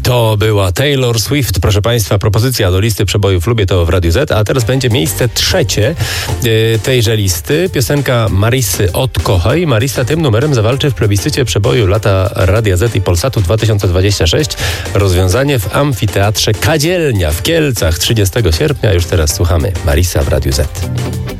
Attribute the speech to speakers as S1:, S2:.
S1: To była Taylor Swift, proszę Państwa, propozycja do listy przebojów Lubię to w Radiu Z, a teraz będzie miejsce trzecie tejże listy. Piosenka Marissy Odkochaj. Marissa tym numerem zawalczy w plebiscycie przeboju lata Radia Z i Polsatu 2026. Rozwiązanie w Amfiteatrze Kadzielnia w Kielcach 30 sierpnia. Już teraz słuchamy Marissa w Radiu Z.